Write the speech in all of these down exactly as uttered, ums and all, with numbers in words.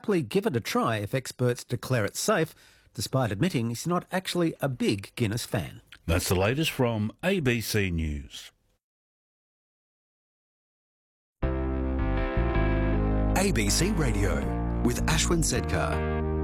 happily give it a try if experts declare it safe, despite admitting he's not actually a big Guinness fan. That's the latest from A B C News. A B C Radio with Ashwin Sedkar.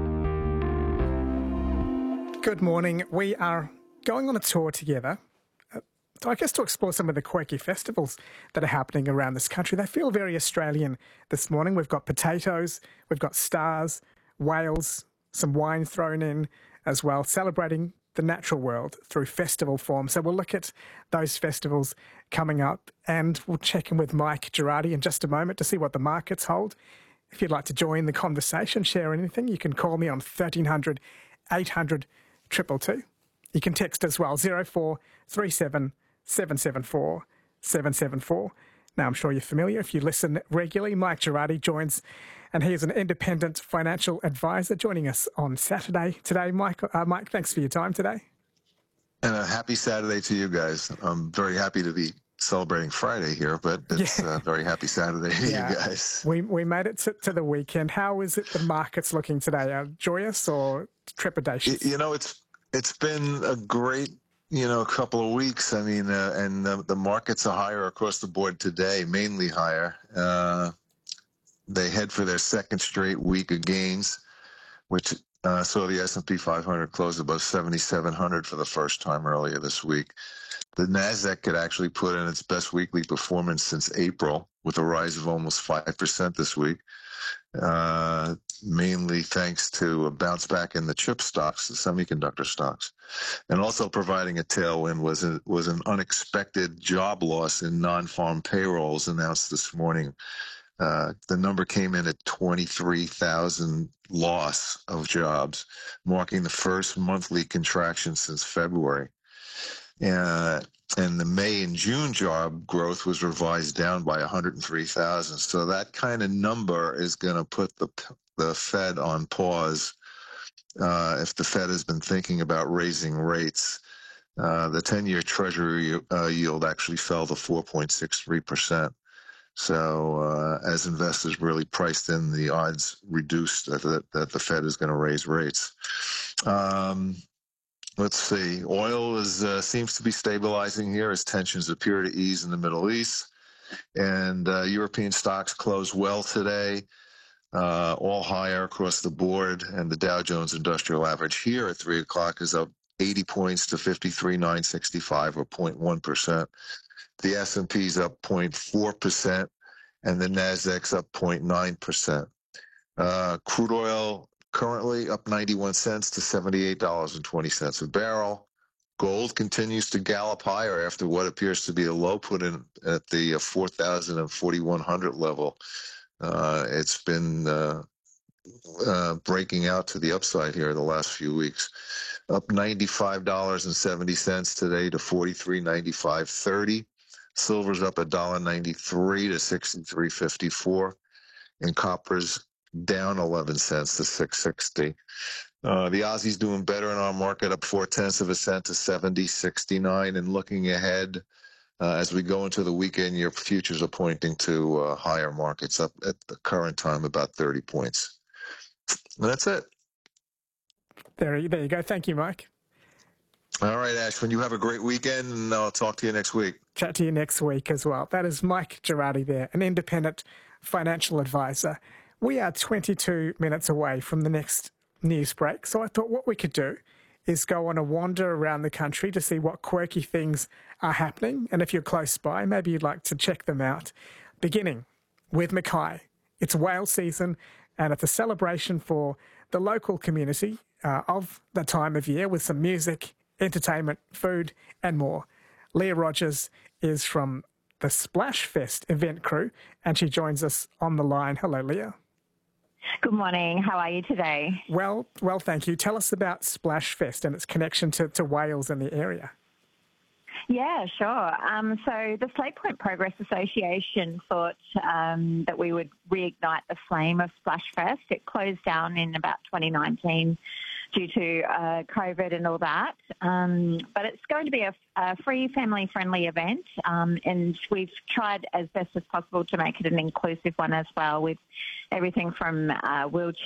Good morning. We are going on a tour together, uh, I guess to explore some of the quirky festivals that are happening around this country. They feel very Australian this morning. We've got potatoes, we've got stars, whales, some wine thrown in as well, celebrating the natural world through festival form. So we'll look at those festivals coming up, and we'll check in with Mike Girardi in just a moment to see what the markets hold. If you'd like to join the conversation, share anything, you can call me on thirteen hundred, eight hundred, two two two. You can text as well, zero four three seven, seven seven four, seven seven four. Now, I'm sure you're familiar if you listen regularly. Mike Girardi joins, and he is an independent financial advisor joining us on Saturday today. Mike, uh, Mike, thanks for your time today. And a happy Saturday to you guys. I'm very happy to be celebrating Friday here, but it's a yeah. uh, very happy Saturday to yeah. you guys. We we made it to, to the weekend. How is it the markets looking today? Uh, joyous or trepidatious? You know, it's it's been a great, you know, couple of weeks. I mean, uh, and the, the markets are higher across the board today, mainly higher. Uh, they head for their second straight week of gains, which uh, saw the S and P five hundred close above seventy-seven hundred for the first time earlier this week. The NASDAQ could actually put in its best weekly performance since April, with a rise of almost five percent this week, uh, mainly thanks to a bounce back in the chip stocks, the semiconductor stocks. And also providing a tailwind was, a, was an unexpected job loss in non-farm payrolls announced this morning. Uh, the number came in at twenty-three thousand loss of jobs, marking the first monthly contraction since February. Uh, and the May and June job growth was revised down by one hundred three thousand. So that kind of number is going to put the the Fed on pause uh, if the Fed has been thinking about raising rates. Uh, the ten-year Treasury uh, yield actually fell to four point six three percent. So uh, as investors really priced in, the odds reduced that, that, that the Fed is going to raise rates. Um, Let's see. Oil is uh, seems to be stabilizing here as tensions appear to ease in the Middle East. And uh, European stocks closed well today, uh, all higher across the board. And the Dow Jones Industrial Average here at three o'clock is up eighty points to fifty-three thousand nine hundred sixty-five, or zero point one percent. The S and P is up zero point four percent, and the NASDAQ's up zero point nine percent. Uh, crude oil currently up ninety-one cents to seventy-eight dollars and twenty cents a barrel. Gold continues to gallop higher after what appears to be a low put in at the four thousand and forty-one hundred level. Uh, it's been uh, uh, breaking out to the upside here the last few weeks. Up ninety-five dollars and seventy cents today to forty-three ninety-five thirty. Silver's up one dollar ninety-three to sixty-three fifty-four. And copper's down eleven cents to six sixty. Uh, the Aussie's doing better in our market, up four tenths of a cent to seventy sixty-nine. And looking ahead, uh, as we go into the weekend, your futures are pointing to uh, higher markets, up at the current time about thirty points. And that's it. There, you- there you go. Thank you, Mike. All right, Ashwin, you have a great weekend, and I'll talk to you next week. Chat to you next week as well. That is Mike Girardi there, an independent financial advisor. We are twenty-two minutes away from the next news break, so I thought what we could do is go on a wander around the country to see what quirky things are happening, and if you're close by, maybe you'd like to check them out. Beginning with Mackay. It's whale season, and it's a celebration for the local community uh, of the time of year with some music, entertainment, food, and more. Leah Rogers is from the Splash Fest event crew, and she joins us on the line. Hello, Leah. Good morning. How are you today? Well, well, thank you. Tell us about Splash Fest and its connection to, to whales in the area. Yeah, sure. Um, so the Slate Point Progress Association thought um, that we would reignite the flame of Splash Fest. It closed down in about twenty nineteen due to uh, COVID and all that. Um, but it's going to be a, a free, family-friendly event, um, and we've tried as best as possible to make it an inclusive one as well, with everything from uh, wheelchair